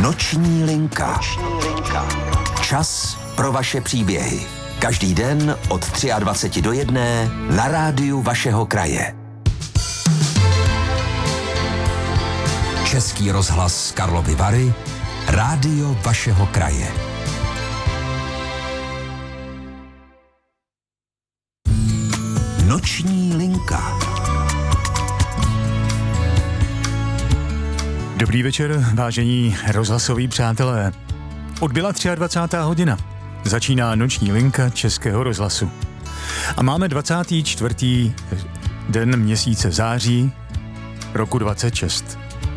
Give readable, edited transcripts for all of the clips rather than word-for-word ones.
Noční linka. Čas pro vaše příběhy. Každý den od 23 do 1 na rádiu vašeho kraje. Český rozhlas Karlovy Vary, rádio vašeho kraje. Noční linka. Dobrý večer, vážení rozhlasoví přátelé. Odbyla 23. hodina. Začíná noční linka Českého rozhlasu. A máme 24. den měsíce září roku 26.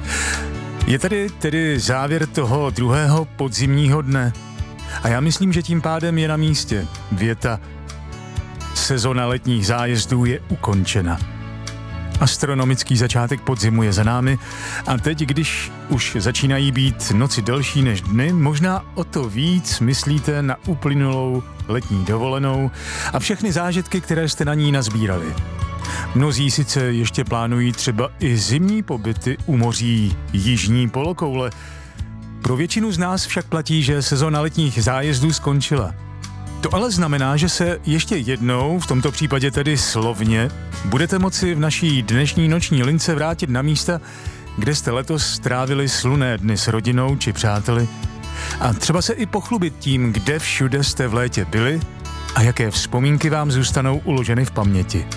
Je tady tedy závěr toho druhého podzimního dne. A já myslím, že tím pádem je na místě věta: sezona letních zájezdů je ukončena. Astronomický začátek podzimu je za námi a teď, když už začínají být noci delší než dny, možná o to víc myslíte na uplynulou letní dovolenou a všechny zážitky, které jste na ní nazbírali. Mnozí sice ještě plánují třeba i zimní pobyty u moří jižní polokoule. Pro většinu z nás však platí, že sezona letních zájezdů skončila. To ale znamená, že se ještě jednou, v tomto případě tedy slovně, budete moci v naší dnešní noční lince vrátit na místa, kde jste letos strávili slunné dny s rodinou či přáteli a třeba se i pochlubit tím, kde všude jste v létě byli a jaké vzpomínky vám zůstanou uloženy v paměti.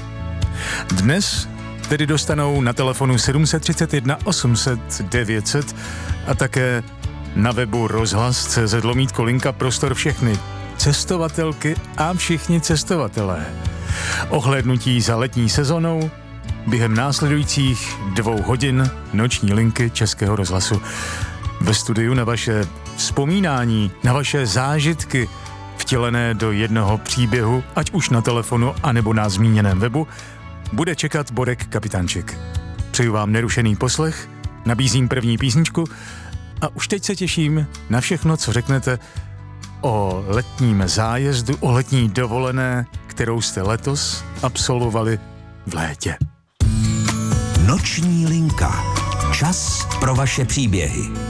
Dnes tedy dostanou na telefonu 731 800 900 a také na webu rozhlas.cz/linka prostor všechny cestovatelky a všichni cestovatelé. Ohlédnutí za letní sezonou během následujících 2 hodin noční linky Českého rozhlasu. Ve studiu na vaše vzpomínání, na vaše zážitky vtělené do jednoho příběhu, ať už na telefonu, anebo na zmíněném webu, bude čekat Borek Kapitanček. Přeju vám nerušený poslech, nabízím první písničku a už teď se těším na všechno, co řeknete o letním zájezdu, o letní dovolené, kterou jste letos absolvovali v létě. Noční linka. Čas pro vaše příběhy.